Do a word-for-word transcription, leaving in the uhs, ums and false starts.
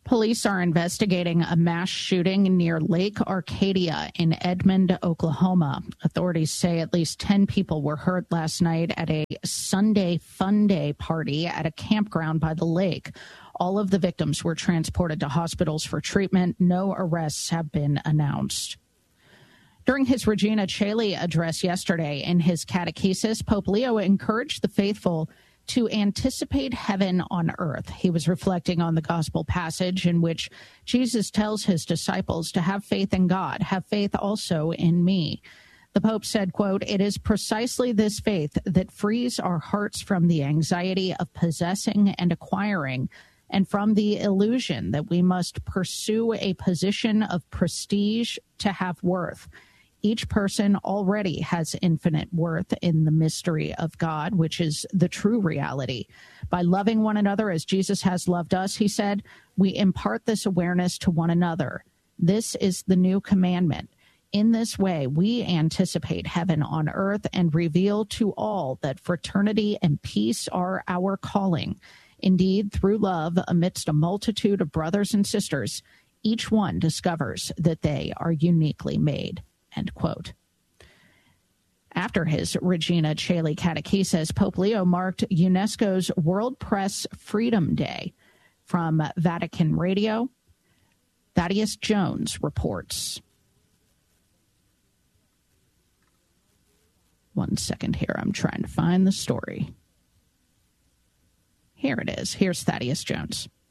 Police are investigating a mass shooting near Lake Arcadia in Edmond, Oklahoma. Authorities say at least ten people were hurt last night at a Sunday Fun Day party at a campground by the lake. All of the victims were transported to hospitals for treatment. No arrests have been announced. During his Regina Caeli address yesterday in his catechesis, Pope Leo encouraged the faithful to anticipate heaven on earth. He was reflecting on the gospel passage in which Jesus tells his disciples to have faith in God, have faith also in me. The Pope said, quote, "It is precisely this faith that frees our hearts from the anxiety of possessing and acquiring, and from the illusion that we must pursue a position of prestige to have worth. Each person already has infinite worth in the mystery of God, which is the true reality. By loving one another as Jesus has loved us," he said, "we impart this awareness to one another. This is the new commandment. In this way, we anticipate heaven on earth and reveal to all that fraternity and peace are our calling. Indeed, through love, amidst a multitude of brothers and sisters, each one discovers that they are uniquely made." End quote. After his Regina Caeli catechesis, Pope Leo marked UNESCO's World Press Freedom Day. From Vatican Radio, Thaddeus Jones reports. One second here. I'm trying to find the story. Here it is. Here's Thaddeus Jones.